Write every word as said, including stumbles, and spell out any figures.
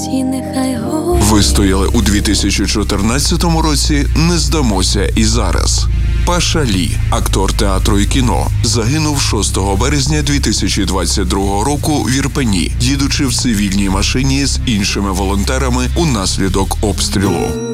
всі нехай говорять. Вистояли у дві тисячі чотирнадцятому році, не здамося і зараз. Паша Лі, актор театру і кіно, загинув шостого березня дві тисячі двадцять другого року в Ірпені, їдучи в цивільній машині з іншими волонтерами унаслідок обстрілу.